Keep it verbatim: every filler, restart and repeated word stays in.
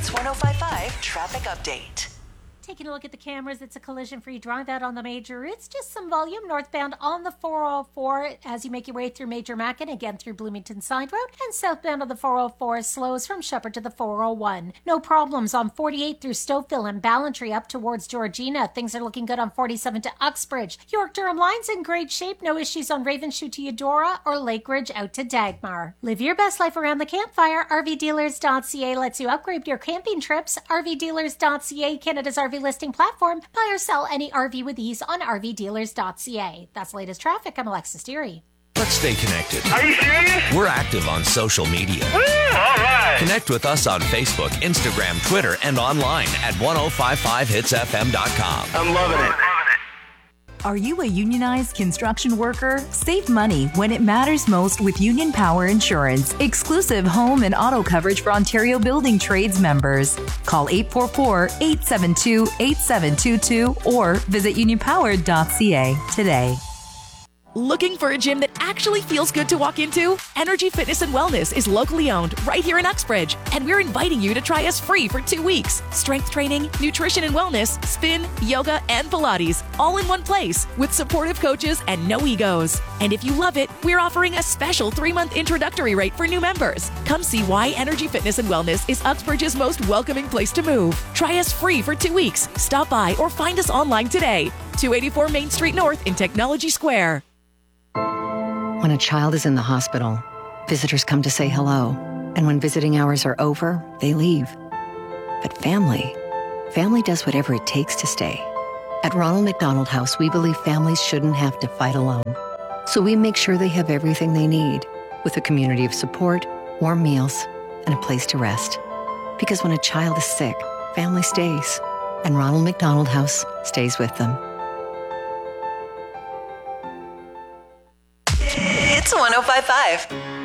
It's one oh five point five Traffic Update. Taking a look at the cameras, it's a collision-free drive out on the major routes. Just some volume northbound on the four oh four as you make your way through Major Mackin, again through Bloomington Side Road, and southbound on the four oh four slows from Shepherd to the four oh one. No problems on forty-eight through Stouffville and Ballantrae up towards Georgina. Things are looking good on forty-seven to Uxbridge. York-Durham line's in great shape. No issues on Ravenshoe to Eudora or Lake Ridge out to Dagmar. Live your best life around the campfire. R V dealers dot C A lets you upgrade your camping trips. R V dealers dot C A, Canada's R V listing platform. Buy or sell any R V with ease on R V dealers dot C A. That's latest traffic. I'm Alexis Deary. Let's stay connected. Are you serious? We're active on social media. Woo, all right. Connect with us on Facebook, Instagram, Twitter, and online at ten fifty-five hits f m dot com. I'm loving it. Are you a unionized construction worker? Save money when it matters most with Union Power Insurance. Exclusive home and auto coverage for Ontario Building Trades members. Call eight four four, eight seven two, eight seven two two or visit union power dot c a today. Looking for a gym that actually feels good to walk into? Energy Fitness and Wellness is locally owned right here in Uxbridge, and we're inviting you to try us free for two weeks. Strength training, nutrition and wellness, spin, yoga, and Pilates, all in one place with supportive coaches and no egos. And if you love it, we're offering a special three-month introductory rate for new members. Come see why Energy Fitness and Wellness is Uxbridge's most welcoming place to move. Try us free for two weeks. Stop by or find us online today. two eighty-four Main Street North in Technology Square. When a child is in the hospital, visitors come to say hello. And when visiting hours are over, they leave. But family, family does whatever it takes to stay. At Ronald McDonald House, we believe families shouldn't have to fight alone. So we make sure they have everything they need, with a community of support, warm meals, and a place to rest. Because when a child is sick, family stays. And Ronald McDonald House stays with them. It's one oh five point five.